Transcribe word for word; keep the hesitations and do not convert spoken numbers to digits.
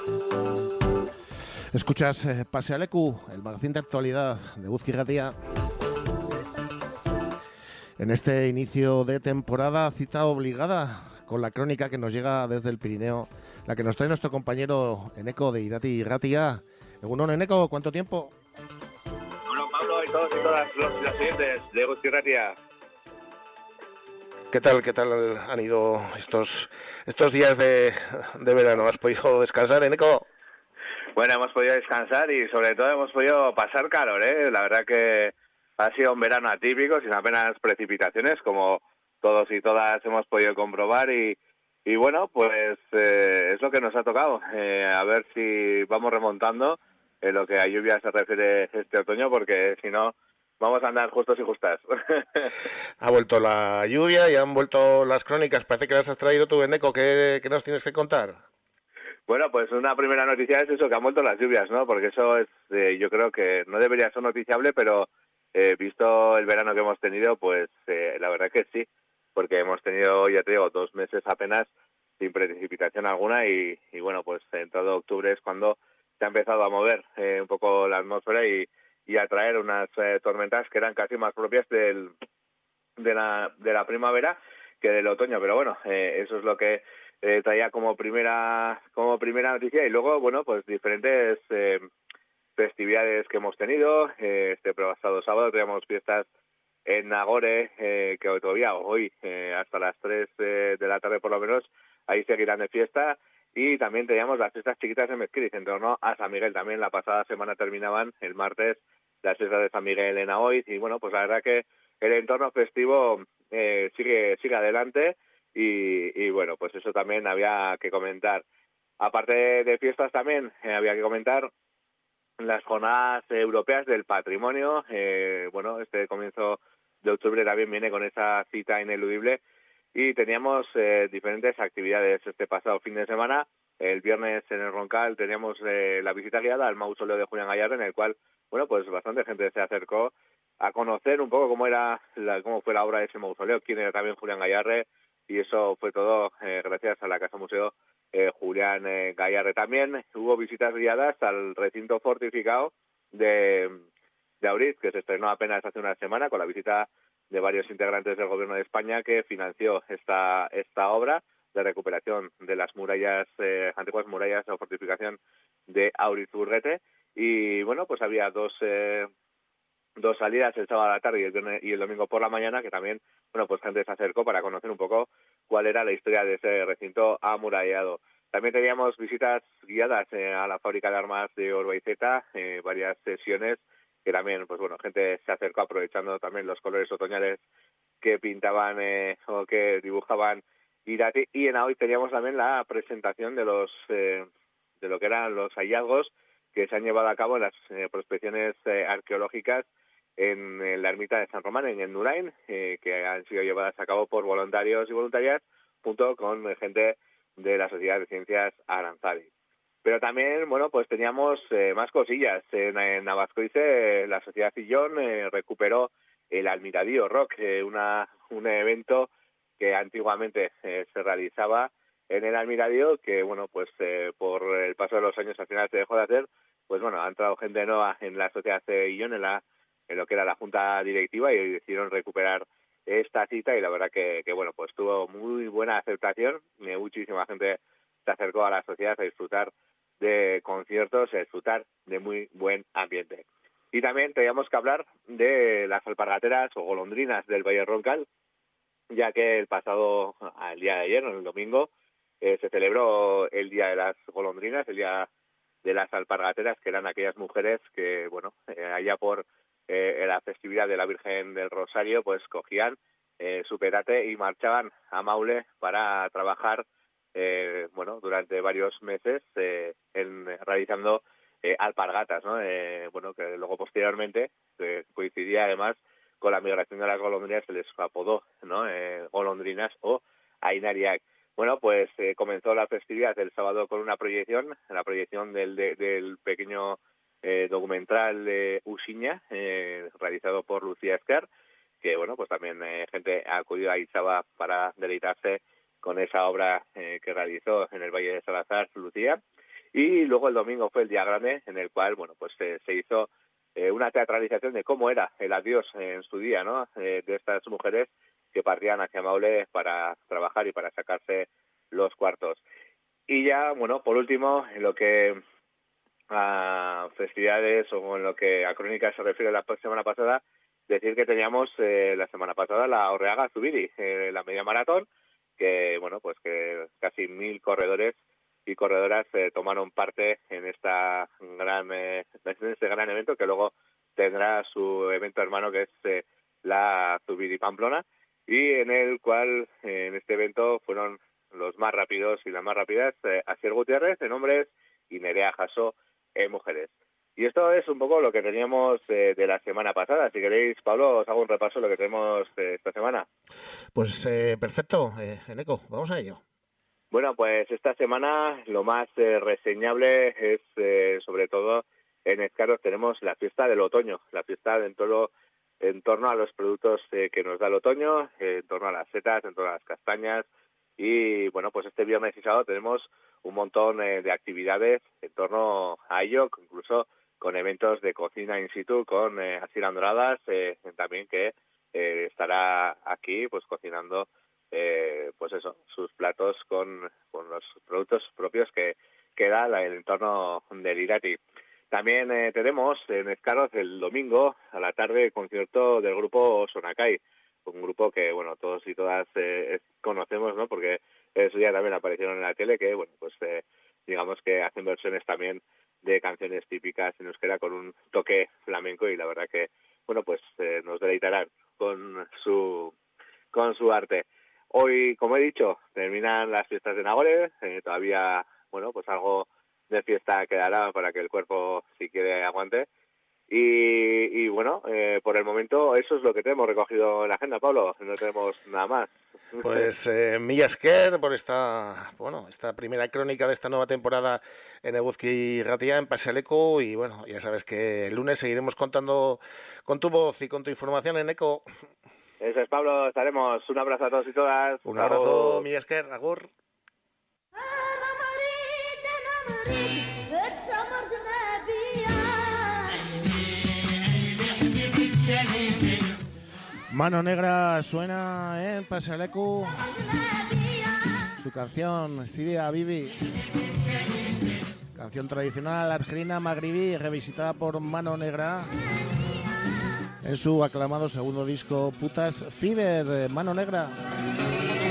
Escuchas eh, Pasealecu, el magazín de actualidad de Eguzki Ratia. En este inicio de temporada, cita obligada con la crónica que nos llega desde el Pirineo, la que nos trae nuestro compañero Eneko de Irati Ratia. Egunon, Eneko, ¿cuánto tiempo? Bueno, Pablo y todos y todas los, los siguientes de Eguzki Ratia. ¿Qué tal, qué tal han ido estos estos días de, de verano? ¿Has podido descansar, Eneko? Bueno, hemos podido descansar y sobre todo hemos podido pasar calor, ¿eh? La verdad que ha sido un verano atípico, sin apenas precipitaciones, como todos y todas hemos podido comprobar y, y bueno, pues eh, es lo que nos ha tocado. Eh, a ver si vamos remontando en lo que a lluvia se refiere este otoño, porque si no vamos a andar justos y justas. Ha vuelto la lluvia y han vuelto las crónicas. Parece que las has traído tú, Eneko. ¿Qué, qué nos tienes que contar? Bueno, pues una primera noticia es eso, que han vuelto las lluvias, ¿no? Porque eso es, eh, yo creo que no debería ser noticiable, pero eh, visto el verano que hemos tenido, pues eh, la verdad que sí, porque hemos tenido, ya te digo, dos meses apenas sin precipitación alguna y, y bueno, pues en todo octubre es cuando se ha empezado a mover eh, un poco la atmósfera y, y a traer unas eh, tormentas que eran casi más propias del, de, la, de la primavera que del otoño, pero bueno, eh, eso es lo que Eh, traía como primera como primera noticia y luego, bueno, pues diferentes eh, festividades que hemos tenido. Eh, este pasado sábado teníamos fiestas en Nagore, eh, que todavía hoy, eh, hasta las tres eh, de la tarde por lo menos, ahí seguirán de fiesta. Y también teníamos las fiestas chiquitas en Mezquiris, en torno a San Miguel. También la pasada semana terminaban el martes las fiestas de San Miguel en Aoiz. Y bueno, pues la verdad que el entorno festivo eh, sigue sigue adelante. Y, y bueno, pues eso también había que comentar. Aparte de fiestas también eh, había que comentar las jornadas europeas del patrimonio. Eh, bueno, este comienzo de octubre también viene con esa cita ineludible y teníamos eh, diferentes actividades este pasado fin de semana. El viernes en el Roncal teníamos eh, la visita guiada al mausoleo de Julián Gayarre, en el cual, bueno, pues bastante gente se acercó a conocer un poco cómo era la, cómo fue la obra de ese mausoleo, quién era también Julián Gayarre. Y eso fue todo eh, gracias a la Casa Museo eh, Julián eh, Gayarre. También hubo visitas guiadas al recinto fortificado de, de Auriz, que se estrenó apenas hace una semana con la visita de varios integrantes del Gobierno de España que financió esta esta obra de recuperación de las murallas, eh, antiguas murallas o fortificación de Auriz-Urrete. Y bueno, pues había dos... Eh, dos salidas el sábado a la tarde y el viernes y el domingo por la mañana, que también, bueno, pues gente se acercó para conocer un poco cuál era la historia de ese recinto amurallado. También teníamos visitas guiadas eh, a la fábrica de armas de Orbaizeta, eh, varias sesiones que también, pues bueno, gente se acercó aprovechando también los colores otoñales que pintaban eh, o que dibujaban Irati. Y en hoy teníamos también la presentación de los eh, de lo que eran los hallazgos que se han llevado a cabo en las eh, prospecciones eh, arqueológicas en, en la ermita de San Román, en el Nurain, eh, que han sido llevadas a cabo por voluntarios y voluntarias, junto con eh, gente de la Sociedad de Ciencias Aranzadi. Pero también, bueno, pues teníamos eh, más cosillas. En, en Navascoice, eh, la Sociedad Sillón eh, recuperó el Almiradío Rock, eh, una, un evento que antiguamente eh, se realizaba en el Almiradío, que, bueno, pues eh, por el paso de los años al final se dejó de hacer. Pues bueno, ha entrado gente nueva en la Sociedad Sillón, en la en lo que era la junta directiva, y decidieron recuperar esta cita y la verdad que, que bueno, pues tuvo muy buena aceptación. Muchísima gente se acercó a la sociedad a disfrutar de conciertos, a disfrutar de muy buen ambiente. Y también teníamos que hablar de las alpargateras o golondrinas del Valle Roncal, ya que el pasado, el día de ayer, el domingo, eh, se celebró el Día de las Golondrinas, el Día de las Alpargateras, que eran aquellas mujeres que, bueno, eh, allá por eh, en la festividad de la Virgen del Rosario, pues cogían eh, su petate y marchaban a Maule para trabajar, eh, bueno, durante varios meses eh, en, realizando eh, alpargatas, ¿no? Eh, bueno, que luego posteriormente eh, coincidía además con la migración de las golondrinas, se les apodó, ¿no? Eh, golondrinas o Ainariak. Bueno, pues eh, comenzó la festividad el sábado con una proyección, la proyección del, de, del pequeño eh, documental de Usiña, eh, realizado por Lucía Escar, que, bueno, pues también eh, gente ha acudido a Izaba para deleitarse con esa obra eh, que realizó en el Valle de Salazar, Lucía. Y luego el domingo fue el día grande, en el cual, bueno, pues eh, se hizo eh, una teatralización de cómo era el adiós en su día, ¿no? Eh, de estas mujeres que partían hacia Maule para trabajar y para sacarse los cuartos. Y ya, bueno, por último, en lo que a festividades o en lo que a crónicas se refiere la semana pasada, decir que teníamos eh, la semana pasada la Orreaga Zubiri, eh, la media maratón, que, bueno, pues que casi mil corredores y corredoras eh, tomaron parte en esta gran eh, en este gran evento, que luego tendrá su evento hermano, que es eh, la Zubiri Pamplona, y en el cual eh, en este evento fueron los más rápidos y las más rápidas eh, Asier Gutiérrez en hombres y Nerea Jasso en mujeres. Y esto es un poco lo que teníamos eh, de la semana pasada. Si queréis, Pablo, os hago un repaso de lo que tenemos eh, esta semana. Pues eh, perfecto, eh, Eneco, vamos a ello. Bueno, pues esta semana lo más eh, reseñable es, eh, sobre todo, en Ezcaros tenemos la fiesta del otoño, la fiesta en torno, en torno a los productos eh, que nos da el otoño, eh, en torno a las setas, en torno a las castañas. Y, bueno, pues este viernes y sábado tenemos un montón eh, de actividades en torno a ello, incluso con eventos de cocina in situ, con eh, Asier Andradas, eh, también que eh, estará aquí pues cocinando Eh, pues eso, sus platos con, con los productos propios que, que da la, el entorno del Irati. También eh, tenemos en Ezcaroz el domingo a la tarde el concierto del grupo Sonakai, un grupo que, bueno, todos y todas eh, conocemos, ¿no? Porque eso ya también aparecieron en la tele, que, bueno, pues eh, digamos que hacen versiones también de canciones típicas en euskera con un toque flamenco, y la verdad que, bueno, pues eh, nos deleitarán con su con su arte. Hoy, como he dicho, terminan las fiestas de Nagore, eh, todavía, bueno, pues algo de fiesta quedará para que el cuerpo, si quiere, aguante. Y, y bueno, eh, por el momento eso es lo que tenemos recogido en la agenda, Pablo, no tenemos nada más. Pues eh, mila esker por esta, bueno, esta primera crónica de esta nueva temporada en Eguzki Ratia, en Pasealeco, y bueno, ya sabes que el lunes seguiremos contando con tu voz y con tu información en Eco. Eso es, Pablo, estaremos. Un abrazo a todos y todas. Un abrazo, mi esker, agur. Mano Negra suena en Pasealeco. Su canción, Sidia Bibi. Canción tradicional argelina magribí, revisitada por Mano Negra en su aclamado segundo disco Putas Fever. Mano Negra.